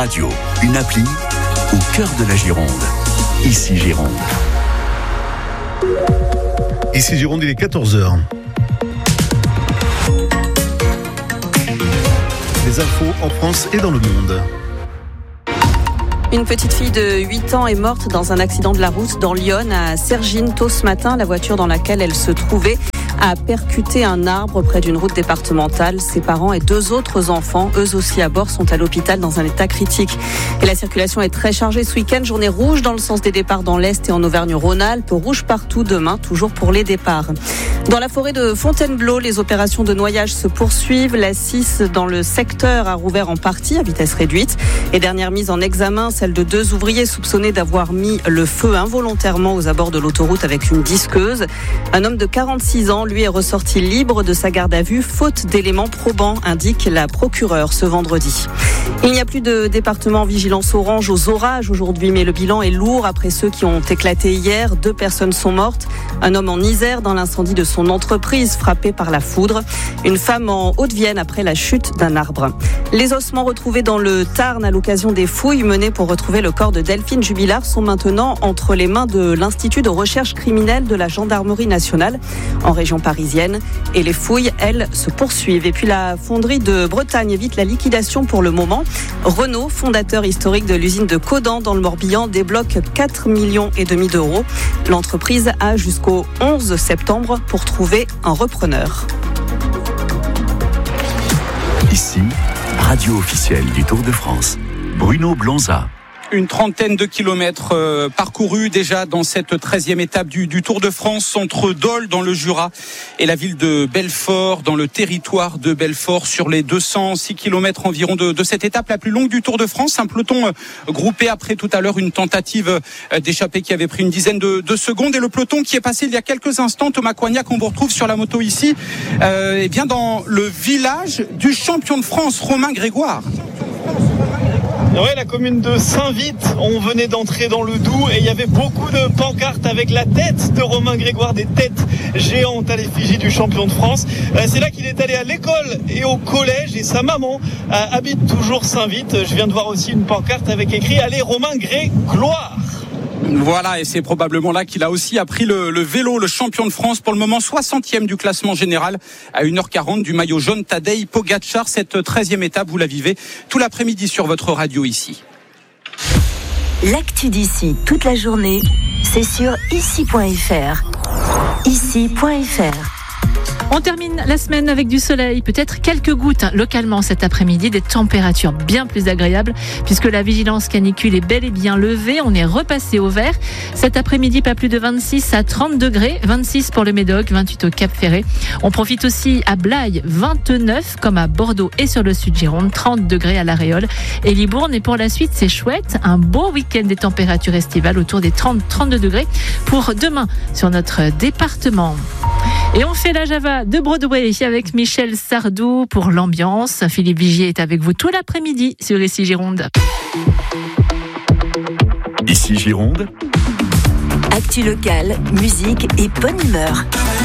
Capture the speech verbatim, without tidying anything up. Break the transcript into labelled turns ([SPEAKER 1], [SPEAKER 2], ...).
[SPEAKER 1] Radio, une appli au cœur de la Gironde. Ici Gironde.
[SPEAKER 2] Ici Gironde, il est quatorze heures. Les infos en France et dans le monde.
[SPEAKER 3] Une petite fille de huit ans est morte dans un accident de la route dans l'Yonne à Cergines tôt ce matin. La voiture dans laquelle elle se trouvait a percuté un arbre près d'une route départementale. Ses parents et deux autres enfants, eux aussi à bord, sont à l'hôpital dans un état critique. Et la circulation est très chargée ce week-end. Journée rouge dans le sens des départs dans l'Est et en Auvergne-Rhône-Alpes. Rouge partout demain, toujours pour les départs. Dans la forêt de Fontainebleau, les opérations de noyage se poursuivent. La six dans le secteur a rouvert en partie à vitesse réduite. Et dernière mise en examen, celle de deux ouvriers soupçonnés d'avoir mis le feu involontairement aux abords de l'autoroute avec une disqueuse. Un homme de quarante-six ans, lui, est ressorti libre de sa garde à vue, faute d'éléments probants, indique la procureure ce vendredi. Il n'y a plus de département en vigilance orange aux orages aujourd'hui, mais le bilan est lourd après ceux qui ont éclaté hier. Deux personnes sont mortes. Un homme en Isère dans l'incendie de son entreprise frappé par la foudre. Une femme en Haute-Vienne après la chute d'un arbre. Les ossements retrouvés dans le Tarn à l'occasion des fouilles menées pour retrouver le corps de Delphine Jubilard sont maintenant entre les mains de l'Institut de recherche criminelle de la Gendarmerie nationale en région parisienne. Et les fouilles, elles, se poursuivent. Et puis la fonderie de Bretagne évite la liquidation pour le moment. Renault, fondateur historique de l'usine de Caudan dans le Morbihan, débloque quatre millions et demi d'euros. L'entreprise a jusqu'au onze septembre pour trouver un repreneur.
[SPEAKER 1] Ici, radio officielle du Tour de France. Bruno Blonza.
[SPEAKER 4] Une trentaine de kilomètres euh, parcourus déjà dans cette treizième étape du, du Tour de France entre Dole dans le Jura et la ville de Belfort dans le territoire de Belfort sur les deux cent six kilomètres environ de, de cette étape la plus longue du Tour de France. Un peloton euh, groupé après tout à l'heure une tentative euh, d'échapper qui avait pris une dizaine de, de secondes et le peloton qui est passé il y a quelques instants. Thomas Coignac, on vous retrouve sur la moto ici euh, et bien dans le village du champion de France Romain Grégoire.
[SPEAKER 5] Ouais, la commune de Saint-Vite, on venait d'entrer dans le Doubs et il y avait beaucoup de pancartes avec la tête de Romain Grégoire, des têtes géantes à l'effigie du champion de France. C'est là qu'il est allé à l'école et au collège et sa maman habite toujours Saint-Vite. Je viens de voir aussi une pancarte avec écrit « Allez Romain Grégoire ».
[SPEAKER 4] Voilà, et c'est probablement là qu'il a aussi appris le, le vélo, le champion de France, pour le moment soixantième du classement général, à une heure quarante du maillot jaune Tadej Pogacar. Cette treizième étape, vous la vivez tout l'après-midi sur votre radio ici.
[SPEAKER 6] L'actu d'ici toute la journée, c'est sur ici point f r. ici point f r.
[SPEAKER 7] On termine la semaine avec du soleil, peut-être quelques gouttes localement cet après-midi, des températures bien plus agréables puisque la vigilance canicule est bel et bien levée. On est repassé au vert. Cet après-midi, pas plus de vingt-six à trente degrés, vingt-six pour le Médoc, vingt-huit au Cap-Ferré. On profite aussi à Blaye, vingt-neuf comme à Bordeaux et sur le sud Gironde, trente degrés à La Réole et Libourne. Et pour la suite, c'est chouette, un beau week-end des températures estivales autour des trente à trente-deux degrés pour demain sur notre département. Et on fait la Java de Broadway avec Michel Sardou pour l'ambiance. Philippe Vigier est avec vous tout l'après-midi sur Ici Gironde.
[SPEAKER 1] Ici Gironde.
[SPEAKER 6] Actu locale, musique et bonne humeur.